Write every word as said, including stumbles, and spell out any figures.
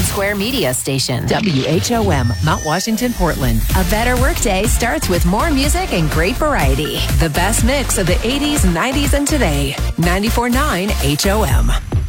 Square media station. W H O M, Mount Washington, Portland. A better workday starts with more music and great variety. The best mix of the eighties, nineties, and today. ninety-four point nine H O M.